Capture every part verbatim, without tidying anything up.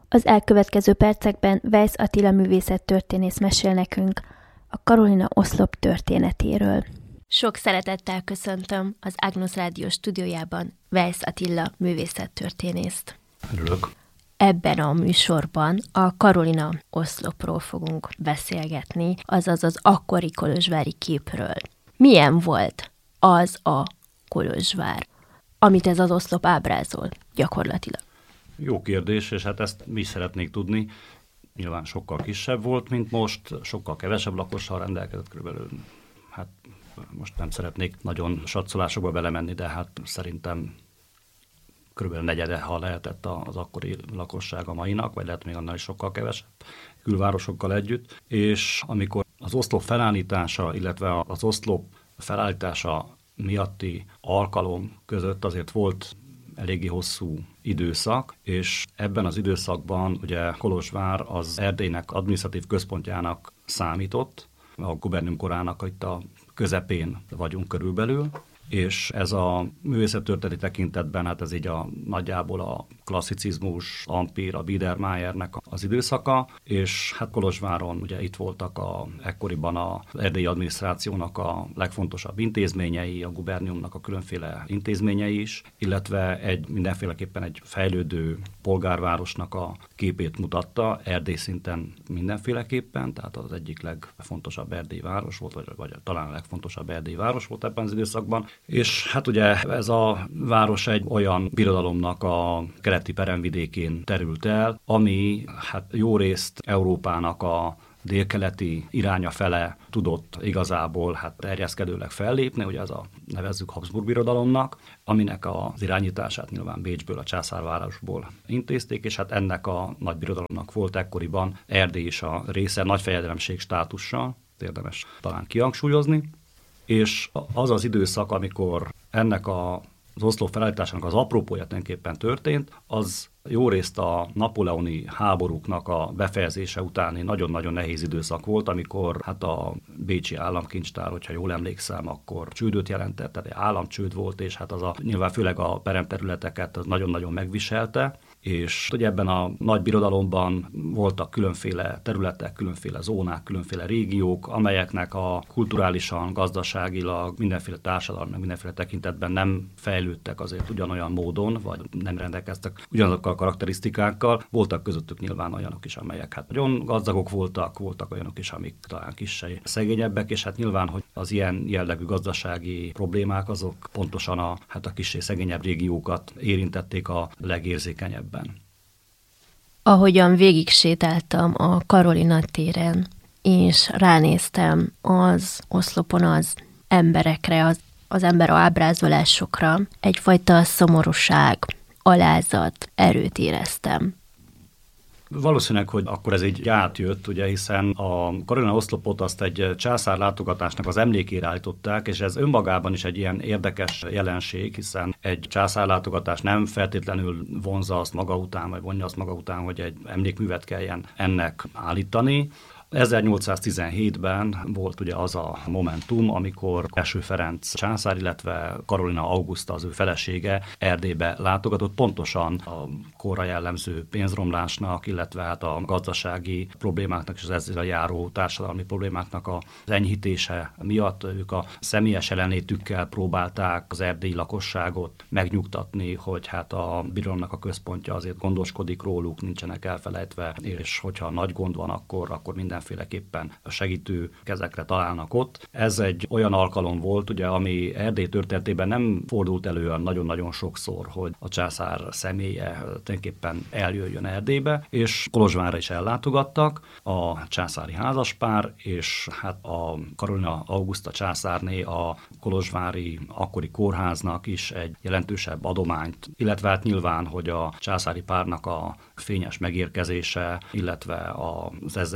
Az elkövetkező percekben Weisz Attila művészettörténész mesél nekünk a Karolina oszlop történetéről. Sok szeretettel köszöntöm az Ágnusz Rádió stúdiójában Weisz Attila művészettörténészt. Örülök. Ebben a műsorban a Karolina oszlopról fogunk beszélgetni, azaz az akkori kolozsvári képről. Milyen volt az a Kolozsvár, amit ez az oszlop ábrázol gyakorlatilag? Jó kérdés, és hát ezt mi is szeretnék tudni. Nyilván sokkal kisebb volt, mint most, sokkal kevesebb lakossal rendelkezett körülbelül. Hát most nem szeretnék nagyon satszolásokba belemenni, de hát szerintem körülbelül negyede, ha lehetett az akkori lakosság a mainak, vagy lehet még annál is sokkal kevesebb külvárosokkal együtt. És amikor az oszlop felállítása, illetve az oszlop felállítása miatti alkalom között azért volt eléggé hosszú időszak, és ebben az időszakban ugye Kolozsvár az Erdélynek adminisztratív központjának számított, a gubernium korának itt a közepén vagyunk körülbelül, és ez a művészettörténeti tekintetben, hát ez így a nagyjából a klasszicizmus, Ampír, a Biedermeiernek az időszaka, és hát Kolozsváron ugye itt voltak a, ekkoriban az erdélyi adminisztrációnak a legfontosabb intézményei, a guberniumnak a különféle intézményei is, illetve egy mindenféleképpen egy fejlődő polgárvárosnak a képét mutatta, Erdély szinten mindenféleképpen, tehát az egyik legfontosabb erdélyi város volt, vagy, vagy talán a legfontosabb erdélyi város volt ebben az időszakban. És hát ugye ez a város egy olyan birodalomnak a keleti peremvidékén terült el, ami hát jó részt Európának a délkeleti iránya fele tudott igazából hát terjeszkedőleg fellépni, ugye ez a nevezzük Habsburg birodalomnak, aminek az irányítását nyilván Bécsből, a császárvárosból intézték, és hát ennek a nagy birodalomnak volt ekkoriban Erdély is a része, nagy fejedelemség státussal, érdemes talán kihangsúlyozni. És az az időszak, amikor ennek a, az oszlop felállításának az apropója tulajdonképpen történt, az jó részt a napóleoni háborúknak a befejezése utáni nagyon-nagyon nehéz időszak volt, amikor hát a bécsi államkincstár, hogyha jól emlékszem, akkor csődöt jelentett, tehát egy államcsőd volt, és hát az a, nyilván főleg a peremterületeket az nagyon-nagyon megviselte, és ugye ebben a nagy birodalomban voltak különféle területek, különféle zónák, különféle régiók, amelyeknek a kulturálisan, gazdaságilag, mindenféle társadalmi, mindenféle tekintetben nem fejlődtek azért ugyanolyan módon, vagy nem rendelkeztek ugyanazokkal a karakterisztikákkal. Voltak közöttük nyilván olyanok is, amelyek hát nagyon gazdagok voltak, voltak olyanok is, amik talán kissé szegényebbek, és hát nyilván, hogy az ilyen jellegű gazdasági problémák azok pontosan a, hát a kissé szegényebb régiókat érintették a legérzékenyebben. Ahogyan végig sétáltam a Karolina téren, és ránéztem az oszlopon az emberekre, az, az ember ábrázolásokra, egyfajta szomorúság, alázat, erőt éreztem. Valószínűleg, hogy akkor ez így átjött, ugye, hiszen a Karolina oszlopot azt egy császár látogatásnak az emlékére állították, és ez önmagában is egy ilyen érdekes jelenség, hiszen egy császár látogatás nem feltétlenül vonzza azt maga után, vagy vonja azt maga után, hogy egy emlékművet kelljen ennek állítani. ezernyolcszáztizenhétben volt ugye az a momentum, amikor Első Ferenc császár, illetve Karolina Auguszta, az ő felesége Erdélybe látogatott, pontosan a korra jellemző pénzromlásnak, illetve hát a gazdasági problémáknak és az ezzel járó társadalmi problémáknak az enyhítése miatt ők a személyes jelenlétükkel próbálták az erdélyi lakosságot megnyugtatni, hogy hát a birodalomnak a központja azért gondoskodik róluk, nincsenek elfelejtve, és hogyha nagy gond van, akkor, akkor minden mindenféleképpen segítő kezekre találnak ott. Ez egy olyan alkalom volt, ugye, ami Erdély történetében nem fordult elő nagyon-nagyon sokszor, hogy a császár személye tulajdonképpen eljöjjön Erdélybe, és Kolozsvárra is ellátogattak a császári házaspár, és hát a Karolina Auguszta császárné a kolozsvári akkori kórháznak is egy jelentősebb adományt, illetve hát nyilván, hogy a császári párnak a fényes megérkezése, illetve az ezzel járó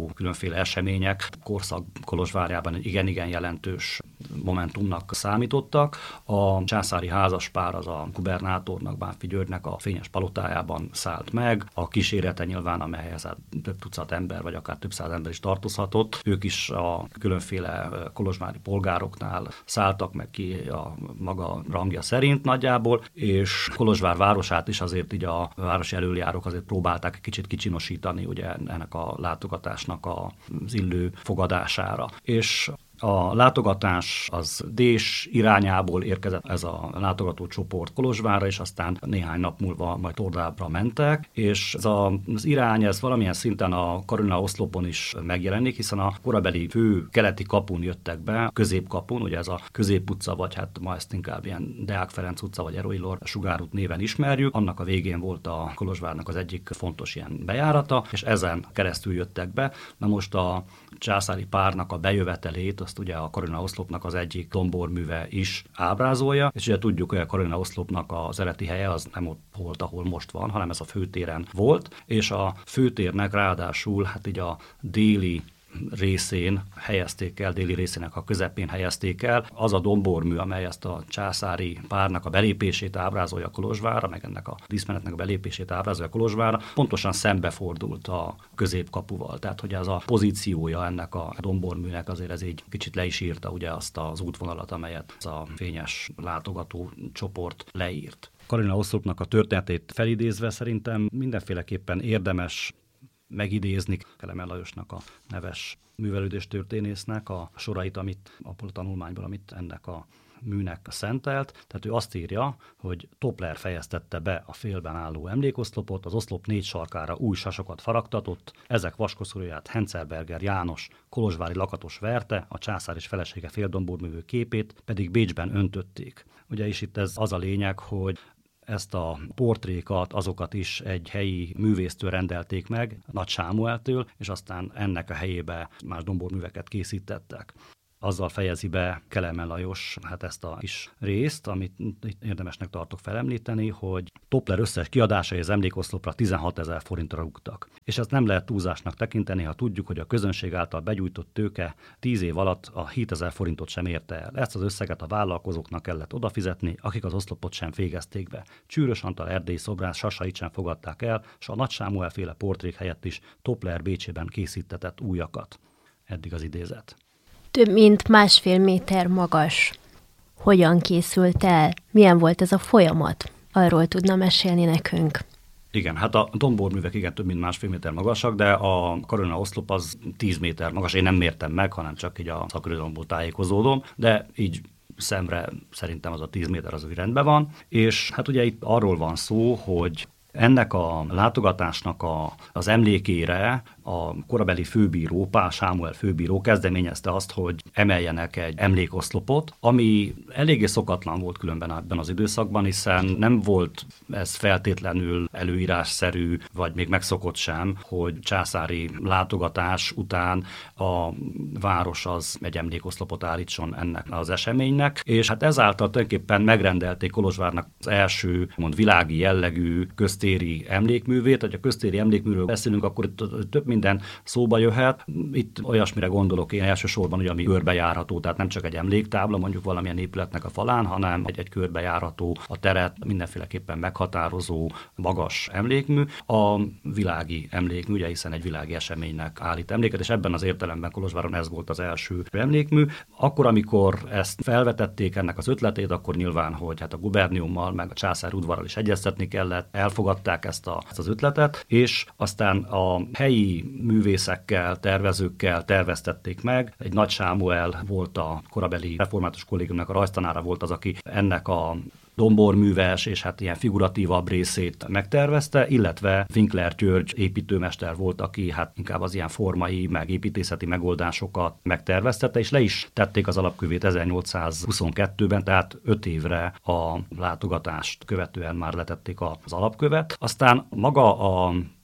zajló különféle események korszak Kolozsvárjában egy igen-igen jelentős momentumnak számítottak. A császári házaspár az a gubernátornak, Bánffy Györgynek a Fényes palotájában szállt meg. A kísérete nyilván, amelyhez több tucat ember, vagy akár több száz ember is tartozhatott. Ők is a különféle kolozsvári polgároknál szálltak meg ki a maga rangja szerint nagyjából, és Kolozsvár városát is azért így a városi elöljárók azért próbálták egy kicsit kicsinosítani ugye ennek a látogatásnak az illő fogadására. És a látogatás az Dés irányából érkezett ez a látogató csoport Kolozsvárra, és aztán néhány nap múlva majd Tordábra mentek, és ez a, az irány ez valamilyen szinten a Karolina oszlopon is megjelenik, hiszen a korabeli fő keleti kapun jöttek be, középkapun, ugye ez a Közép utca, vagy hát ma ezt inkább ilyen Deák Ferenc utca, vagy Eroilor Sugárút néven ismerjük. Annak a végén volt a Kolozsvárnak az egyik fontos ilyen bejárata, és ezen keresztül jöttek be. Na most a császári párnak a bejövetelét azt ugye a Karolina oszlopnak az egyik domborműve is ábrázolja, és ugye tudjuk, hogy a Karolina oszlopnak az eredeti helye az nem ott volt, ahol most van, hanem ez a főtéren volt, és a főtérnek ráadásul hát így a déli részén helyezték el, déli részének a közepén helyezték el. Az a dombormű, amely ezt a császári párnak a belépését ábrázolja Kolozsvárra, meg ennek a díszmenetnek a belépését ábrázolja Kolozsvárra, pontosan szembefordult a középkapuval. Tehát, hogy ez a pozíciója ennek a domborműnek azért ez így kicsit le is írta ugye azt az útvonalat, amelyet az a fényes látogató csoport leírt. Karolina oszlopnak a történetét felidézve szerintem mindenféleképpen érdemes megidézni Kelemen Lajosnak, a neves művelődéstörténésznek a sorait, amit abból a tanulmányból, amit ennek a műnek szentelt. Tehát ő azt írja, hogy Toppler fejeztette be a félben álló emlékoszlopot, az oszlop négy sarkára új sasokat faragtatott, ezek vaskoszorúját Hencelberger János kolozsvári lakatos verte, a császár és felesége féldomborművő képét pedig Bécsben öntötték. Ugye is itt ez az a lényeg, hogy ezt a portrékat, azokat is egy helyi művésztől rendelték meg, Nagy Sámueltől, és aztán ennek a helyébe más domborműveket készítettek. Azzal fejezi be Kelemen Lajos hát ezt a kis részt, amit érdemesnek tartok felemlíteni, hogy Toppler összes kiadásai az emlékoszlopra tizenhatezer forintra rúgtak. És ezt nem lehet túlzásnak tekinteni, ha tudjuk, hogy a közönség által begyújtott tőke tíz év alatt a hétezer forintot sem érte el. Ezt az összeget a vállalkozóknak kellett odafizetni, akik az oszlopot sem végezték be. Csűrös Antal erdélyi szobrász sasait sem fogadták el, s a Nagy Sámuel féle portrék helyett is Toppler Bécsében készítetett újakat. Eddig az idézet. Több mint másfél méter magas. Hogyan készült el? Milyen volt ez a folyamat? Arról tudna mesélni nekünk. Igen, hát a domborművek igen több mint másfél méter magasak, de a Karolina oszlop az tíz méter magas. Én nem mértem meg, hanem csak így a szakirodalomból tájékozódom, de így szemre szerintem az a tíz méter az, hogy rendben van. És hát ugye itt arról van szó, hogy ennek a látogatásnak a, az emlékére a korabeli főbíró, Pál Sámuel főbíró kezdeményezte azt, hogy emeljenek egy emlékoszlopot, ami eléggé szokatlan volt különben ebben az időszakban, hiszen nem volt ez feltétlenül előírásszerű, vagy még megszokott sem, hogy császári látogatás után a város az egy emlékoszlopot állítson ennek az eseménynek, és hát ezáltal tulajdonképpen megrendelték Kolozsvárnak az első mond világi jellegű köztéri emlékművét. Ha a köztéri emlékműről beszélünk, akkor itt több minden szóba jöhet. Itt olyasmire gondolok én elsősorban, hogy ami körbejárható, tehát nem csak egy emléktábla mondjuk valamilyen épületnek a falán, hanem egy, egy körbejárható, a teret mindenféleképpen meghatározó magas emlékmű. A világi emlékmű, ugye, hiszen egy világi eseménynek állít emléket, és ebben az értelemben Kolozsváron ez volt az első emlékmű. Akkor, amikor ezt felvetették ennek az ötletét, akkor nyilván, hogy hát a guberniummal, meg a császár udvarral is egyeztetni kellett, elfogadták ezt, a, ezt az ötletet, és aztán a helyi művészekkel, tervezőkkel terveztették meg. Egy Nagy Sámuel volt a korabeli református kollégiumnak a rajztanára, volt az, aki ennek a domborműves és hát ilyen figuratívabb részét megtervezte, illetve Winkler György építőmester volt, aki hát inkább az ilyen formai, meg építészeti megoldásokat megterveztette, és le is tették az alapkövét ezernyolcszázhuszonkettőben, tehát öt évre a látogatást követően már letették az alapkövet. Aztán maga a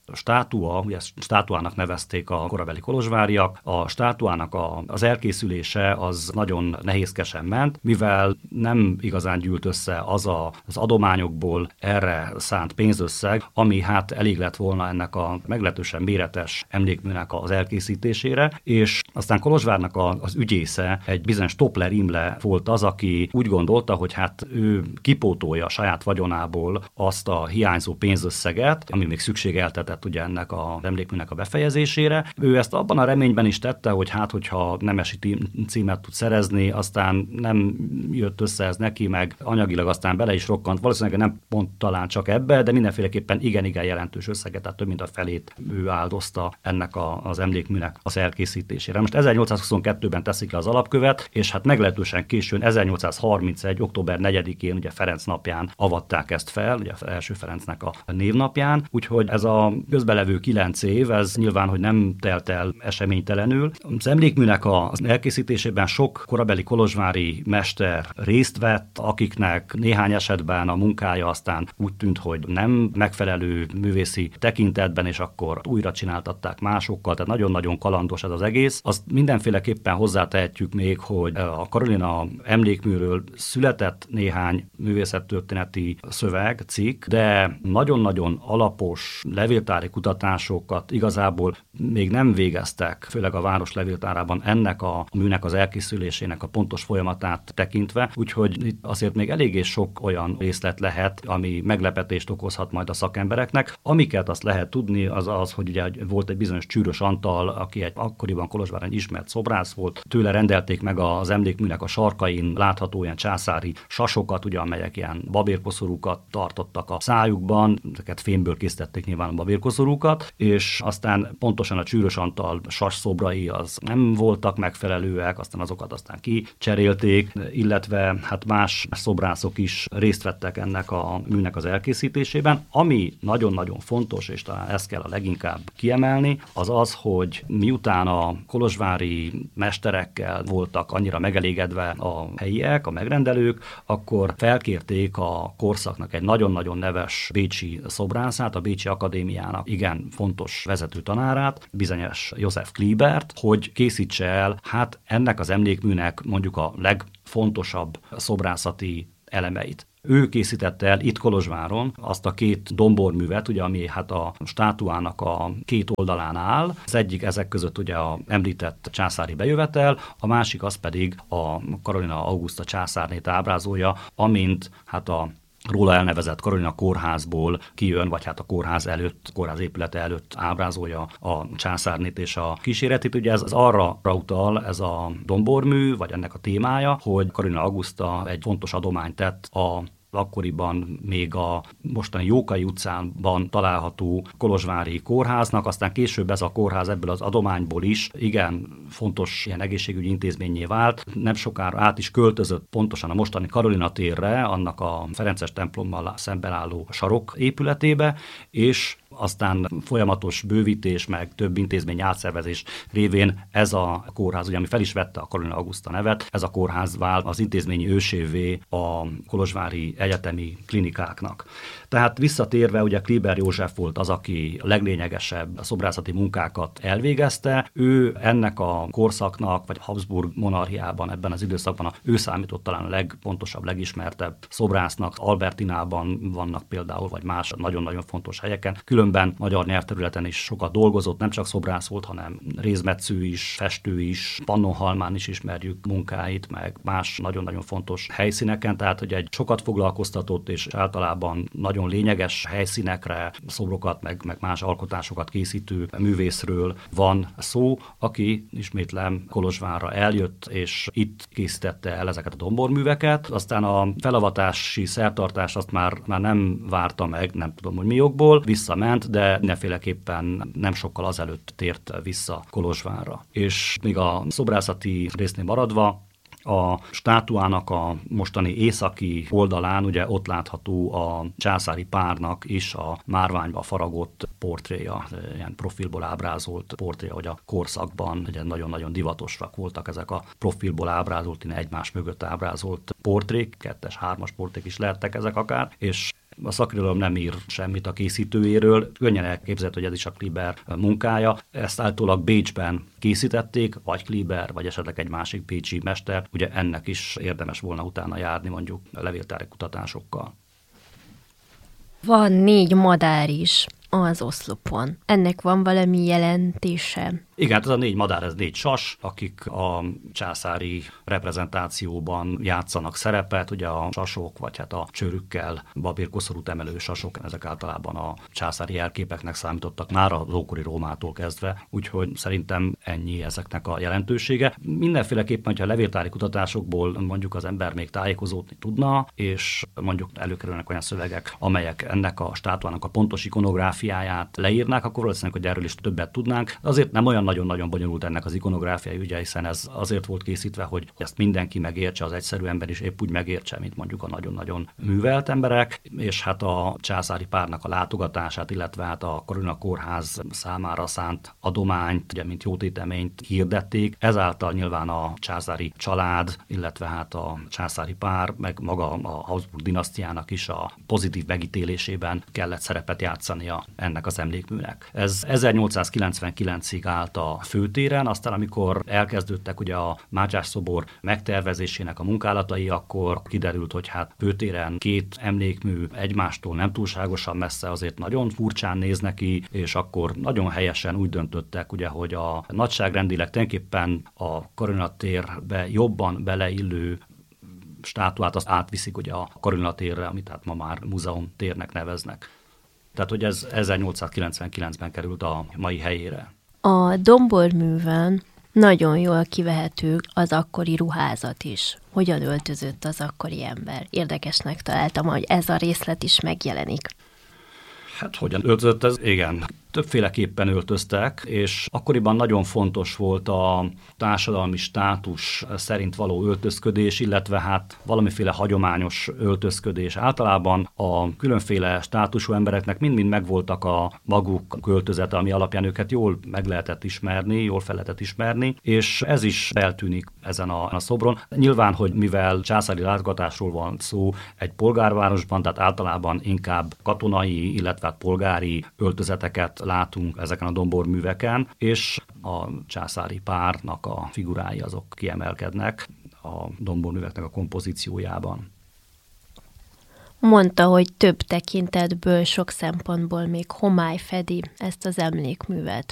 státua, ugye státuának nevezték a korabeli kolozsváriak, a státuának a, az elkészülése az nagyon nehézkesen ment, mivel nem igazán gyűlt össze az a, az adományokból erre szánt pénzösszeg, ami hát elég lett volna ennek a meglehetősen méretes emlékműnek az elkészítésére, és aztán Kolozsvárnak a, az ügyésze, egy bizonyos Topler Imre volt az, aki úgy gondolta, hogy hát ő kipótolja a saját vagyonából azt a hiányzó pénzösszeget, ami még szükségeltetett ugye ennek az emlékműnek a befejezésére. Ő ezt abban a reményben is tette, hogy hát, hogyha nemesi címet tud szerezni, aztán nem jött össze ez neki, meg anyagilag aztán bele is rokkant, valószínűleg nem pont talán csak ebbe, de mindenféleképpen igen-igen jelentős összeget, tehát több mint a felét ő áldozta ennek a, az emlékműnek az elkészítésére. Most ezernyolcszázhuszonkettőben teszik le az alapkövet, és hát meglehetősen későn, ezernyolcszázharmincegy. október negyedikén, ugye Ferenc napján avatták ezt fel, ugye első Ferencnek a névnapján, úgyhogy ez a közbelevő kilenc év, ez nyilván, hogy nem telt el eseménytelenül. Az emlékműnek az elkészítésében sok korabeli kolozsvári mester részt vett, akiknek néhány esetben a munkája aztán úgy tűnt, hogy nem megfelelő művészi tekintetben, és akkor újra csináltatták másokkal, tehát nagyon-nagyon kalandos ez az egész. Azt mindenféleképpen hozzátehetjük még, hogy a Karolina emlékműről született néhány művészettörténeti szöveg, cikk, de nagyon-nagyon alapos levéltári kutatásokat igazából még nem végeztek, főleg a város levéltárában ennek a műnek az elkészülésének a pontos folyamatát tekintve, úgyhogy itt azért még eléggé sok olyan részlet lehet, ami meglepetést okozhat majd a szakembereknek. Amiket azt lehet tudni, az az, hogy ugye volt egy bizonyos Csűrös Antal, aki egy akkoriban Kolozsváron ismert szobrász volt, tőle rendelték meg az emlékműnek a sarkain látható ilyen császári sasokat, ugye, amelyek ilyen babérkoszorúkat tartottak a szájukban, ezeket fémből készítették nyilván a babérkoszorúkat, és aztán pontosan a Csűrös Antal sasszobrai az nem voltak megfelelőek, aztán azokat aztán kicserélték, illetve hát más szobrászok is részt vettek ennek a műnek az elkészítésében. Ami nagyon-nagyon fontos, és talán ezt kell a leginkább kiemelni, az az, hogy miután a kolozsvári mesterekkel voltak annyira megelégedve a helyiek, a megrendelők, akkor felkérték a korszaknak egy nagyon-nagyon neves bécsi szobrászát, a Bécsi Akadémiának igen fontos vezető tanárát, bizonyos József Klibert, hogy készítse el hát ennek az emlékműnek mondjuk a legfontosabb szobrászati elemeit. Ő készítette el itt Kolozsváron azt a két domborművet, ugye, ami hát a státuának a két oldalán áll. Az egyik ezek között ugye a említett császári bejövetel, a másik az pedig a Karolina Auguszta császárnét ábrázolja, amint hát a róla elnevezett Karolina kórházból kijön, vagy hát a kórház előtt, kórház épülete előtt ábrázolja a császárnét és a kíséretét. Ugye ez az arra utal, ez a dombormű, vagy ennek a témája, hogy Karolina Auguszta egy fontos adományt tett a akkoriban még a mostani Jókai utcában található kolozsvári kórháznak, aztán később ez a kórház ebből az adományból is igen fontos ilyen egészségügyi intézménnyé vált. Nem sokára át is költözött pontosan a mostani Karolina térre, annak a Ferences templommal szemben álló sarok épületébe, és aztán folyamatos bővítés, meg több intézmény átszervezés révén ez a kórház, ugye, ami fel is vette a Karolina Auguszta nevet, ez a kórház vált az intézményi ősévé a kolozsvári egyetemi klinikáknak. Tehát visszatérve, ugye Kliber József volt az, aki a leglényegesebb szobrászati munkákat elvégezte. Ő ennek a korszaknak, vagy Habsburg monarchiában ebben az időszakban ő számított talán a legpontosabb, legismertebb szobrásznak. Albertinában vannak például, vagy más nagyon-nagyon fontos helyeken. Különben magyar nyelvterületen is sokat dolgozott, nem csak szobrász volt, hanem rézmetsző is, festő is, Pannonhalmán is ismerjük munkáit, meg más nagyon-nagyon fontos helyszíneken, tehát hogy egy sokat foglalkoztatott és általában nagyon lényeges helyszínekre szobrokat, meg, meg más alkotásokat készítő művészről van szó, aki ismétlem Kolozsvárra eljött, és itt készítette el ezeket a domborműveket. Aztán a felavatási szertartás azt már, már nem várta meg, nem tudom, hogy mi okból, visszament, de mindenféleképpen nem sokkal azelőtt tért vissza Kolozsvárra. És még a szobrászati résznél maradva, a státuának a mostani északi oldalán ugye ott látható a császári párnak is a márványba faragott portréja, ilyen profilból ábrázolt portréja, hogy a korszakban ugye nagyon-nagyon divatosak voltak ezek a profilból ábrázolt, egymás mögött ábrázolt portrék, kettes, hármas portrék is lehettek ezek akár, és A szakirodalom nem ír semmit a készítőjéről, könnyen elképzelhető, hogy ez is a Kleber munkája. Ezt általában Bécsben készítették, vagy Kleber, vagy esetleg egy másik bécsi mester. Ugye ennek is érdemes volna utána járni mondjuk levéltári kutatásokkal. Van négy madár is az oszlopon. Ennek van valami jelentése? Igen, ez a négy madár, ez négy sas, akik a császári reprezentációban játszanak szerepet, ugye a sasok, vagy hát a csőrükkel babérkoszorút emelő sasok, ezek általában a császári jelképeknek számítottak már az ókori Rómától kezdve, úgyhogy szerintem ennyi ezeknek a jelentősége. Mindenféleképpen, hogyha a levéltári kutatásokból mondjuk az ember még tájékozódni tudna, és mondjuk előkerülnek olyan szövegek, amelyek ennek a státuának a pontos ikonográfiáját leírnák, akkor valószínűleg, hogy erről is többet tudnánk. Azért nem olyan nagyon-nagyon bonyolult ennek az ikonográfiai ügye, hiszen ez azért volt készítve, hogy ezt mindenki megértse, az egyszerű ember is épp úgy megértse, mint mondjuk a nagyon-nagyon művelt emberek, és hát a császári párnak a látogatását, illetve hát a Karolina kórház számára szánt adományt, ugye, mint jótéteményt hirdették. Ezáltal nyilván a császári család, illetve hát a császári pár, meg maga a Habsburg dinasztiának is a pozitív megítélésében kellett szerepet játszania ennek az emlékműnek. Ez ezernyolcszázkilencvenkilencig állt a főtéren, aztán amikor elkezdődtek ugye a Mátyás szobor megtervezésének a munkálatai, akkor kiderült, hogy hát főtéren két emlékmű egymástól nem túlságosan messze, azért nagyon furcsán néz neki, és akkor nagyon helyesen úgy döntöttek, ugye, hogy a nagyságrendileg tulajdonképpen a Karolina térbe jobban beleillő státuát azt átviszik ugye a Karolina térre, amit hát ma már múzeum térnek neveznek. Tehát, hogy ez ezernyolcszázkilencvenkilencben került a mai helyére. A domborművön nagyon jól kivehető az akkori ruházat is. Hogyan öltözött az akkori ember? Érdekesnek találtam, hogy ez a részlet is megjelenik. Hát hogyan öltözött ez? Igen. Többféleképpen öltöztek, és akkoriban nagyon fontos volt a társadalmi státus szerint való öltözködés, illetve hát valamiféle hagyományos öltözködés. Általában a különféle státusú embereknek mind-mind megvoltak a maguk költözete, ami alapján őket jól meg lehetett ismerni, jól fel lehetett ismerni, és ez is feltűnik ezen a, a szobron. Nyilván, hogy mivel császári látogatásról van szó egy polgárvárosban, tehát általában inkább katonai, illetve polgári öltözeteket látunk ezeken a domborműveken, és a császári párnak a figurái azok kiemelkednek a domborműveknek a kompozíciójában. Mondta, hogy több tekintetből, sok szempontból még homály fedi ezt az emlékművet.